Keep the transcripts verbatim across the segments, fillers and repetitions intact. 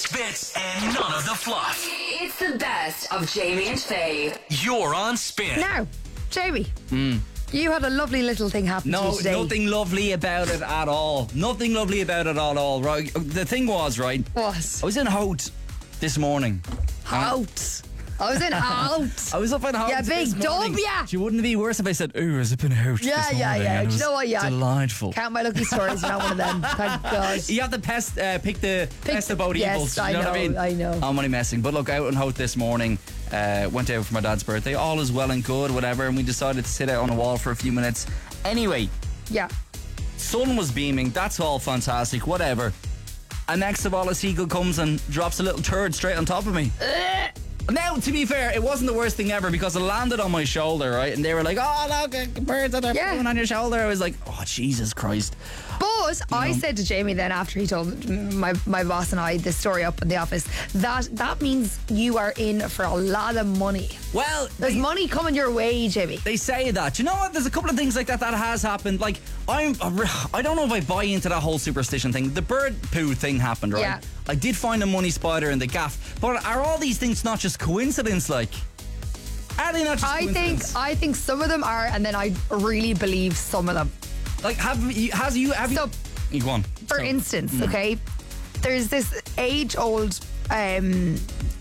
most bits and none of the fluff. It's the best of Jamie and Faye. You're on Spin. Now, Jamie, you had a lovely little thing happen to No, you today. nothing lovely about it at all. Nothing lovely about it at all, right? The thing was, right, What? I was in Hout this morning. Out. I was in out. I was up in Hout Yeah, this big morning. dub, yeah. She wouldn't be worse if I said, ooh, I was up in Hout Yeah, this yeah, morning. yeah. and it Do you know was what, yeah. delightful. Count my lucky stories, you're not one of them. Thank God. You have to pest, uh, pick the best of both yes, evils. I You know, know, what I mean? I know. I'm only messing. But look, out in Hout this morning, uh, went out for my dad's birthday. All is well and good, whatever. And we decided to sit out on a wall for a few minutes. Anyway, Yeah. sun was beaming. That's all fantastic. Whatever. And next of all, a seagull comes and drops a little turd straight on top of me. Now, to be fair, it wasn't the worst thing ever because it landed on my shoulder, right? And they were like, oh, look, birds are Yeah. yeah. on your shoulder. I was like, oh, Jesus Christ. But I said to Jamie then after he told my, my boss and I this story up in the office that that means you are in for a lot of money. Well, There's they, money coming your way, Jamie. they say that. You know what? There's a couple of things like that that has happened. Like, I'm, I don't know if I buy into that whole superstition thing. The bird poo thing happened, right? Yeah. I did find a money spider in the gaff. But are all these things not just coincidence, like? Are they not just I think coincidence? I think some of them are, and then I really believe some of them. Like, have you, has you, have So, you, you go on. for So- instance, okay, there's this age-old, um,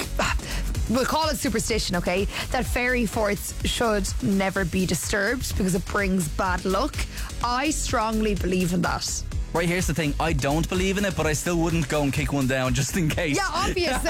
we'll call it superstition, okay, that fairy forts should never be disturbed because it brings bad luck. I strongly believe in that. Right, here's the thing. I don't believe in it, but I still wouldn't go and kick one down just in case. Yeah, obviously.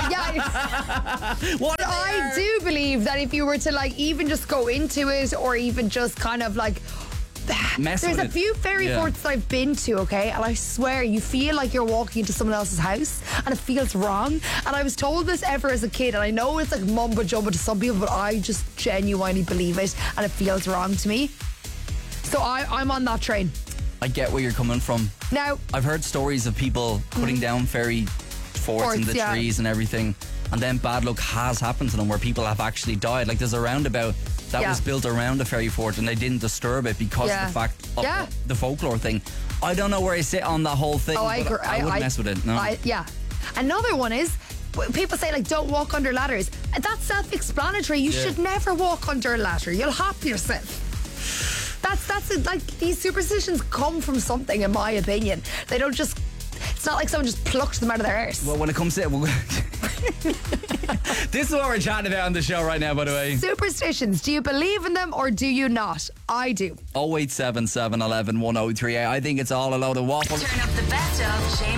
Yeah, What if they I are? do believe that if you were to like even just go into it, or even just kind of like. Mess There's with a it. few fairy Yeah. forts that I've been to, okay, and I swear you feel like you're walking into someone else's house and it feels wrong. And I was told this ever as a kid, and I know it's like mumbo jumbo to some people, but I just genuinely believe it, and it feels wrong to me. So I, I'm on that train. I get where you're coming from. Now, I've heard stories of people putting down fairy forts in Forts, the yeah. trees and everything, and then bad luck has happened to them where people have actually died. Like, there's a roundabout that Yeah. was built around a fairy fort and they didn't disturb it because Yeah. of the fact of Yeah. the, the folklore thing. I don't know where I sit on that whole thing. oh, I but agree. I, wouldn't mess with it. No. I, yeah. Another one is w- people say like don't walk under ladders. And that's self-explanatory. You Yeah. should never walk under a ladder. You'll hop yourself. That's that's it. Like these superstitions come from something, in my opinion. They don't just. It's not like someone just plucked them out of their arse. well, when it comes to it, we'll this is what we're chatting about on the show right now, by the way. Superstitions. Do you believe in them or do you not? I do. oh eight seven seven, one one, one oh three eight. I think it's all a load of waffle. Turn up the best of Jamie